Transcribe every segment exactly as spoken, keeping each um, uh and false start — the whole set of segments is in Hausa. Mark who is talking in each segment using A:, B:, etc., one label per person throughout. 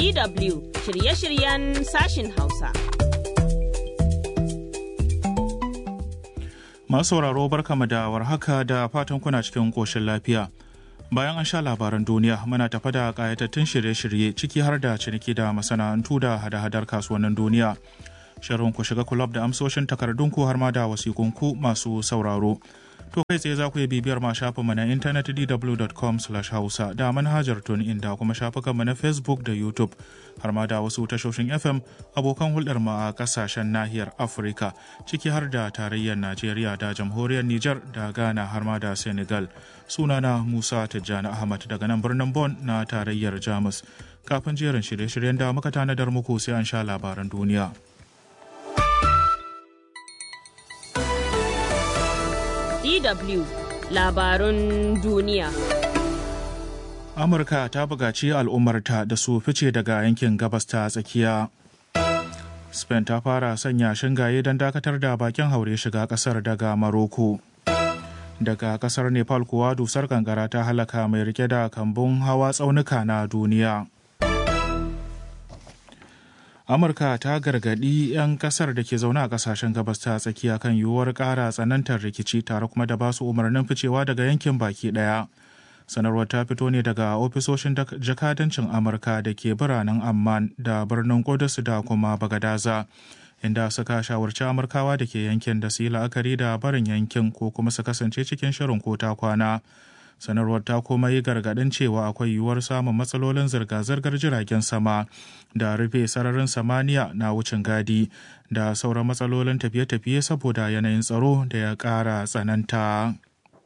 A: D W shirye-shiryen sashin Hausa.
B: Masu sauraro barkamu da warhaka da fatan kuna cikin koshin lafiya. Bayan an sha labaran duniya muna tafa da ƙayatattun shirye-shirye ciki har da ciniki da masana'antu da hada-hadar kasuwannin duniya. Shirin ku shiga kulab da amsoshin takardunku har ma da wasikunku masu sauraro. To kai tsaye za ku yi bibiyar ma shafinmu na intanet d w dot com slash hausa da manhajar TuneIn da kuma shafukanmu na Facebook da YouTube har ma da wasu tashoshin F M abokan hulɗar mu a ƙasashen nahiyar Afirka ciki har da tarayyar Najeriya da jamhuriyar Nijar da Ghana har ma da Senegal. Sunana Musa Tijjani Ahmad daga nan birnin Bonn na tarayyar Jamus. Kafin jerin shirye-shiryen da muka tanadar muku sai an sha labaran duniya.
A: D W labarun duniya.
B: Amurka ta buƙaci al'ummarta da su fice daga yankin gabas ta tsakiya. Spain ta fara sanya shingaye don dakatar da bakin haure shiga ƙasar daga Maroko. Daga ƙasar Nepal kuwa dusar kankara ta halaka mai rike da kambun hawa tsaunuka na duniya. Amurka ta gargaɗi 'yan ƙasar da ke zaune a ƙasashen gabas ta tsakiya kan yiwuwar ƙara tsanantar rikici tare kuma da basu umarnin ficewa daga yankin baki ɗaya. Sanarwar ta fito ne daga ofisoshin jakadancin Amurka da ke biranen Amman da birnin Kudus da kuma Bagadaza, inda suka shawarci Amurkawa da ke yankin da su yi la'akari da barin yankin ko kuma su kasance cikin shirin ko ta kwana. Sanarwar ta kuma yi gargaɗin cewa akwai yiwuwar samun matsalolin zirga-zirgar jiragen sama da rufe sararin samaniya na wucin gadi da sauran matsalolin tafiye-tafiye saboda yanayin tsaro da ya ƙara tsananta.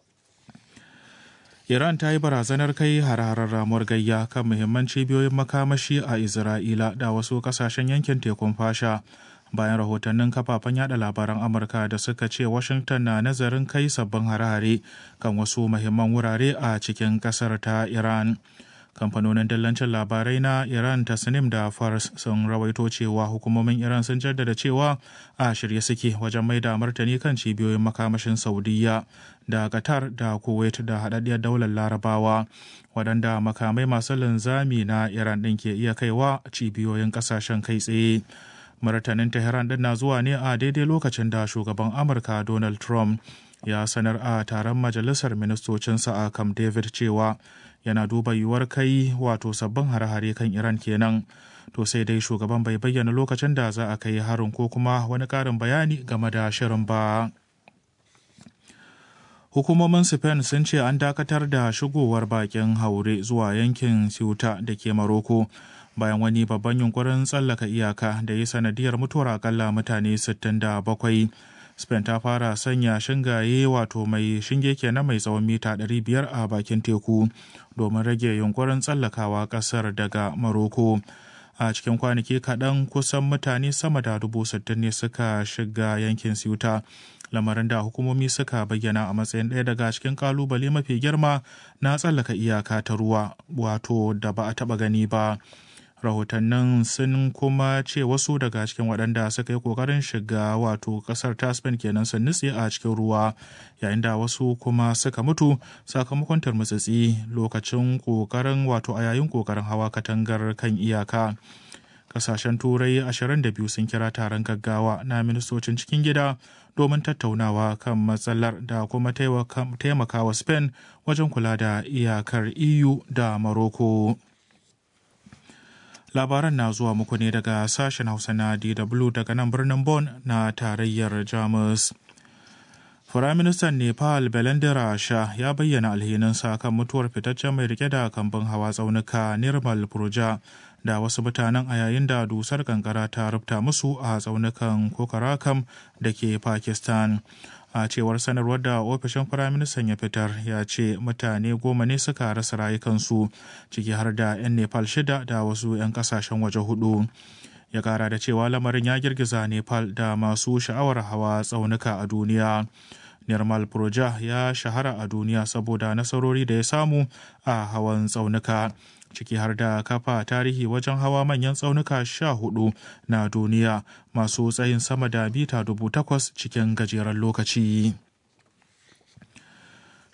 B: Iran ta yi barazanar kai hare-haren ramuwar gayya kan muhimman cibiyoyin makamashi a Isra'ila da wasu ƙasashen yankin tekun fasha. Bayan rahotannin kafafen yada labaran Amurka da suka ce Washington na nazarin kai sabbin hare-hare kan wasu muhimman wurare a cikin kasar ta Iran. Kamfanonin dillancin labarai na Iran Tasnim da Fars sun rawaito cewa hukumomin Iran sun jaddada cewa a shirye suke wajen mai da martani kan cibiyoyin makamashin Saudiya da Qatar da Kuwait da haɗaɗɗiyar daular Larabawa, waɗanda makamai masu linzami na Iran ɗin ke iya kaiwa cibiyoyin ƙasashen kai tsaye. Martanin Tehran din na zuwa ne a daidai lokacin da shugaban Amurka Donald Trump ya sanar a taron majalisar ministocinsa a Camp David cewa yana duba yiwuwar kai wato sabbin hare-hare kan Iran kenan. To sai dai shugaban bai bayyana lokacin da za a kai harin ko kuma wani ƙarin bayani game da shirin ba. Hukumomin Spain sun ce an dakatar da shigowar bakin haure zuwa yankin Ceuta da ke Maroko bayan wani babban yunkurin tsallaka iyaka da ya sanadiyar mutuwar akalla mutane sittin da bakwai. Spain ta fara sanya shingaye wato mai shinge kenan mai tsawon mita ɗari biyar a bakin teku domin rage yunkurin tsallakawa ƙasar daga Maroko. A cikin kwanaki kaɗan kusan mutane sama da dubu sittin ne suka shiga yankin Ceuta, lamarin da hukumomi suka bayyana a matsayin ɗaya daga cikin ƙalubale mafi girma na tsallaka iyaka ta ruwa wato da ba a taɓa gani ba. Rahotannin sun kuma ce wasu daga cikin waɗanda suka yi ƙoƙarin shiga wato ƙasar ta Spain kenan sun nutse a cikin ruwa, yayin da wasu kuma suka mutu sakamakon turmutsitsi lokacin ƙoƙarin wato a yayin ƙoƙarin hawa katangar kan iyaka. Ƙasashen Turai ashirin da biyu sun kira taron gaggawa na ministocin cikin gida domin tattaunawa kan matsalar da kuma taimakawa Spain wajen kula da iyakar E U da Morocco. Labaran na zuwa muku ne daga sashen Hausa na D W daga nan birnin Bonn na tarayyar Jamus. Firaministan Nepal Belendra Shah ya bayyana alhininsa kan mutuwar fitaccen mai rike da kambun hawa tsaunuka Nirmal Purja da wasu mutanen a yayin da dusar kankara ta rufta musu a tsaunukan Kokarakam da ke Pakistan. A cewar sanarwar da ofishin firaministan ya fitar, ya ce mutane goma ne suka rasa rayukansu, ciki har da 'yan Nepal shida da wasu 'yan kasashen waje hudu. Ya kara da cewa lamarin ya girgiza Nepal da masu sha'awar hawa tsaunuka a duniya. Nirmal Purja ya shahara a duniya saboda nasarori da ya samu a hawan tsaunuka, ciki har da kafa tarihi wajen hawa manyan tsaunuka sha hudu na duniya masu tsayin sama da mita dubu takwas cikin gajeren lokaci.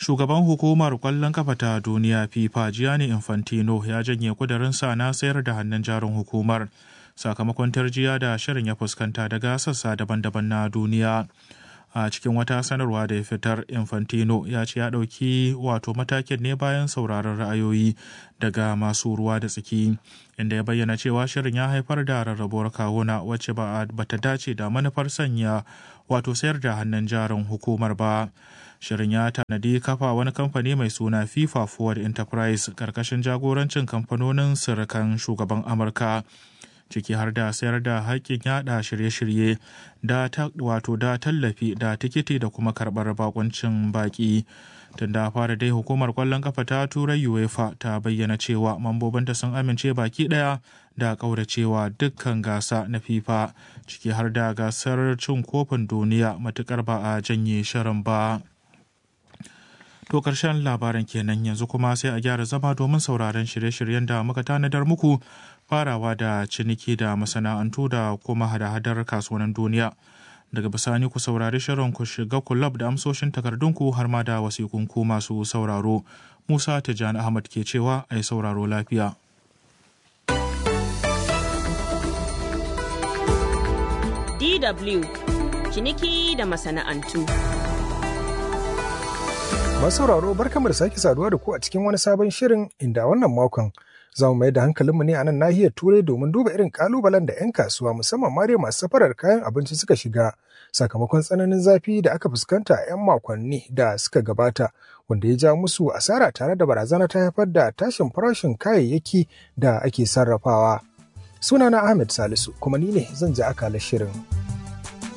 B: Shugaban hukumar ƙwallon kafa ta duniya FIFA Gianni Infantino ya janye kudurinsa na sayar da hannun jarin hukumar sakamakon tarjiya da shirin ya fuskanta daga sassa daban-daban na duniya. A cikin wata sanarwa da ya fitar, Infantino ya ce ya ɗauki wato matakin ne bayan sauraron ra'ayoyi daga masu ruwa da tsaki, inda ya bayyana cewa shirin ya haifar da rarrabuwar kawuna wacce ba ta dace da manufar sanya wato sayar da hannun jarin hukumar ba. Shirin ya tanadi kafa wani kamfani mai suna FIFA Forward Enterprise karkashin jagorancin kamfanonin sirikan shugaban Amurka, ciki har da sayar da haƙƙin yada shirye-shirye da wato da tallafi da tikiti da kuma karɓar bakuncin baƙi. Tun da fara dai hukumar ƙwallon kafa ta turai UEFA ta bayyana cewa mambobinta sun amince baki ɗaya da ƙauracewa dukkan gasa na FIFA, ciki har da gasar cin kofin duniya matuƙar ba a janye shirin ba. To ƙarshen labaran kenan, yanzu kuma sai a gyara zama domin sauraron shirye-shiryen da muka tanadar muku, farawa da ciniki da masana'antu da kuma hada-hadar kasuwannin duniya. Daga bisani ku saurari shirin ku shiga kulab da amsoshin takardunku har ma da wasikunku masu sauraro. Musa Tijjani Ahmad ke cewa a yi sauraro lafiya.
A: D W ciniki da masana'antu.
C: Masauraro barkamu da sake saduwa da ku a cikin wani sabon shirin, inda wannan makon za mu mai da hankalinmu ne a nan nahiyar Turai domin duba irin kalubalen da 'yan kasuwa musamman ma dai masu safarar kayan abinci suka shiga sakamakon tsananin zafi da aka fuskanta a 'yan makonni da suka gabata, wanda ya ja musu asara tare da barazana ta haifar da tashin farashin kayayyaki da ake sarrafawa. Sunana Ahmed Salisu kuma ni ne zan ji akalar shirin.